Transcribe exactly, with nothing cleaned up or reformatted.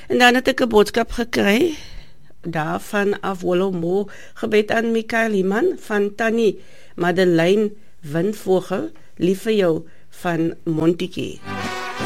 En dan het ek 'n boodskap gekry daarvan af Wollomo, gebed aan Mikael Iman van Tannie Madeleine Windvogel, lief vir jou van Montetjie.